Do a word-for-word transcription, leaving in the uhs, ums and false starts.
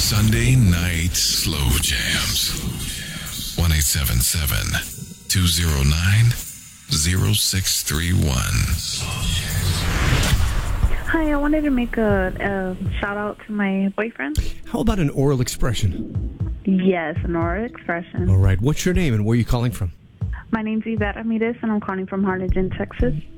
Sunday night slow jams. one eight seven seven, two zero nine, zero six three one. Hi, I wanted to make a, a shout out to my boyfriend. How about an oral expression? Yes, an oral expression. All right. What's your name and where are you calling from? My name's Yvette Ramirez, and I'm calling from Harlingen, Texas.